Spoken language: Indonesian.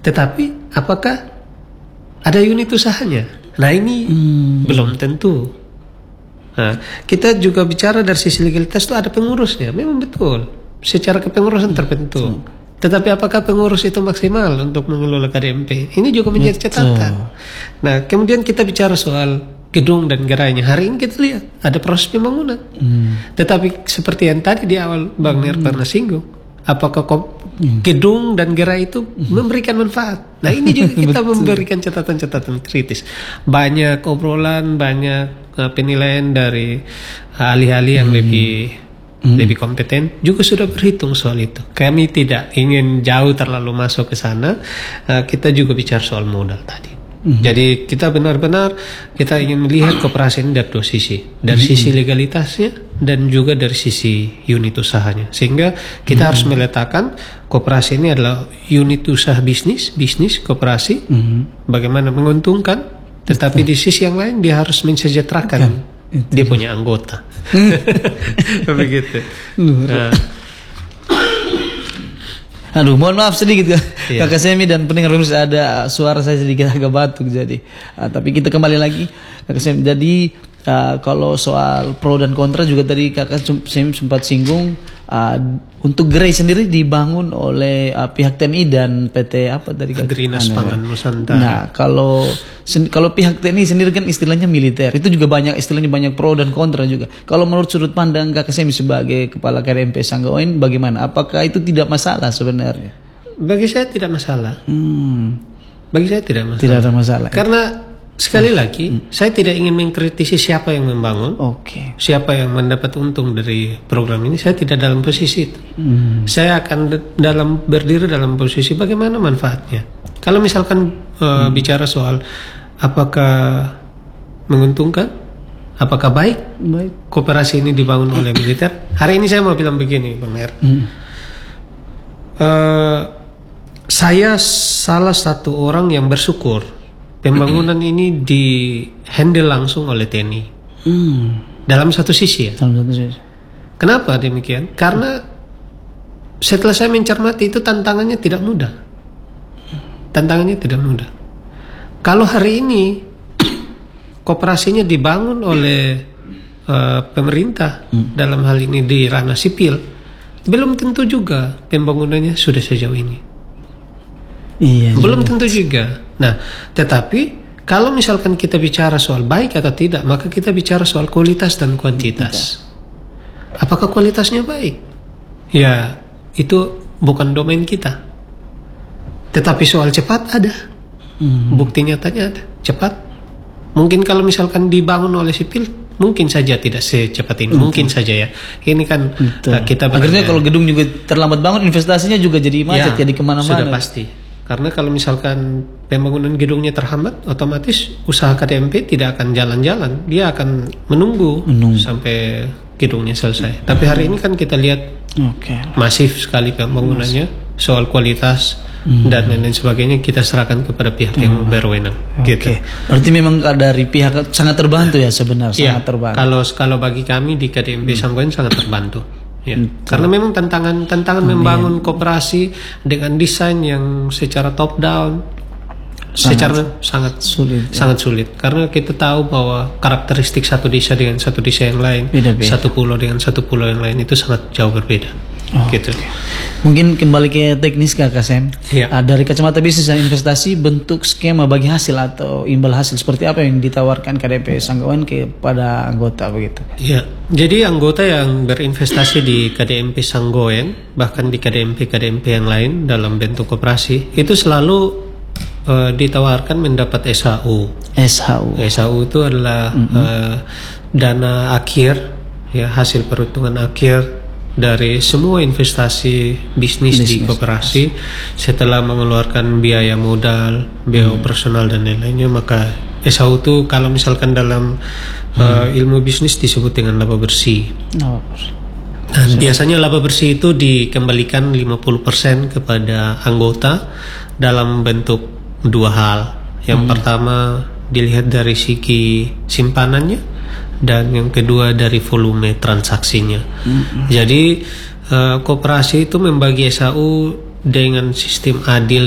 Tetapi apakah ada unit usahanya? Nah ini belum tentu. Nah, kita juga bicara dari sisi legalitas itu ada pengurusnya, memang betul. Secara kepengurusan terbentuk. Tetapi apakah pengurus itu maksimal untuk mengelola KDMP? Ini juga menjadi catatan. Nah, kemudian kita bicara soal gedung dan gerainya. Hari ini kita lihat ada proses pembangunan. Tetapi seperti yang tadi di awal Bang Ner pernah singgung, apakah gedung dan gerai itu memberikan manfaat? Nah ini juga kita memberikan catatan-catatan kritis. Banyak obrolan, banyak penilaian dari ahli-ahli yang lebih kompeten juga sudah berhitung soal itu. Kami tidak ingin jauh terlalu masuk ke sana. Kita juga bicara soal modal tadi. Jadi kita benar-benar kita ingin melihat koperasi ini dari dua sisi, dari sisi legalitasnya dan juga dari sisi unit usahanya. Sehingga kita harus meletakkan koperasi ini adalah unit usaha bisnis koperasi, bagaimana menguntungkan, tetapi di sisi yang lain dia harus mensejahterakan dia punya anggota. Begitu. Aduh, mohon maaf sedikit Kakak Semi dan pendengar Rumus, ada suara saya sedikit agak batuk jadi. Tapi kita kembali lagi Kakak Semi. Jadi kalau soal pro dan kontra juga tadi Kakak Semi sempat singgung, untuk gerai sendiri dibangun oleh pihak TNI dan PT apa tadi? Agrinas Pangan Nusantara. Nah, kalau pihak TNI sendiri kan istilahnya militer, itu juga istilahnya banyak pro dan kontra juga. Kalau menurut sudut pandang Kakak Semi sebagai kepala KDMP Sanggawen, bagaimana? Apakah itu tidak masalah sebenarnya? Bagi saya tidak masalah. Bagi saya tidak masalah. Tidak ada masalah. Karena sekali lagi, saya tidak ingin mengkritisi siapa yang membangun, siapa yang mendapat untung dari program ini. Saya tidak dalam posisi itu. Saya akan berdiri dalam posisi bagaimana manfaatnya. Kalau misalkan bicara soal apakah menguntungkan, apakah baik koperasi ini dibangun oleh militer. Hari ini saya mau bilang begini, Bang Mer. Saya salah satu orang yang bersyukur pembangunan ini di-handle langsung oleh TNI. Dalam satu sisi ya. Kenapa demikian? Karena setelah saya mencermati itu tantangannya tidak mudah. Kalau hari ini koperasinya dibangun oleh pemerintah, dalam hal ini di ranah sipil, belum tentu juga pembangunannya sudah sejauh ini. Belum tentu juga. Nah, tetapi kalau misalkan kita bicara soal baik atau tidak, maka kita bicara soal kualitas dan kuantitas. Apakah kualitasnya baik? Ya, itu bukan domain kita. Tetapi soal cepat ada. Bukti nyatanya ada. Cepat. Mungkin kalau misalkan dibangun oleh sipil, mungkin saja tidak secepat ini. Mungkin saja ya. Ini kan kita akhirnya kalau gedung juga terlambat bangun, investasinya juga jadi macet, jadi kemana-mana. Sudah pasti. Karena kalau misalkan pembangunan gedungnya terhambat, otomatis usaha KDMP tidak akan jalan-jalan. Dia akan menunggu sampai gedungnya selesai. Tapi hari ini kan kita lihat masif sekali pembangunannya, soal kualitas dan lain-lain sebagainya kita serahkan kepada pihak yang berwenang. Gitu. Berarti memang dari pihak sangat terbantu ya sebenarnya. Sangat terbantu. Kalau bagi kami di KDMP Sanggawen sangat terbantu. Ya, karena memang tantangan membangun koperasi dengan desain yang secara top down sangat sulit karena kita tahu bahwa karakteristik satu desa dengan satu desa yang lain, satu pulau dengan satu pulau yang lain itu sangat jauh berbeda. Gitu. Mungkin kembali ke teknis Kak Sem. Dari kacamata bisnis dan investasi, bentuk skema bagi hasil atau imbal hasil seperti apa yang ditawarkan KDMP Sanggawen kepada anggota begitu? Ya, jadi anggota yang berinvestasi di KDMP Sanggawen, bahkan di KDMP yang lain dalam bentuk koperasi, itu selalu ditawarkan mendapat SHU. SHU itu adalah dana akhir, ya, hasil perhitungan akhir dari semua investasi bisnis di koperasi setelah mengeluarkan biaya modal, biaya operasional dan lain-lainnya. Maka SHU itu kalau misalkan dalam ilmu bisnis disebut dengan laba bersih. Dan biasanya laba bersih itu dikembalikan 50% kepada anggota dalam bentuk dua hal. Yang pertama dilihat dari segi simpanannya, dan yang kedua dari volume transaksinya. Jadi koperasi itu membagi SHU dengan sistem adil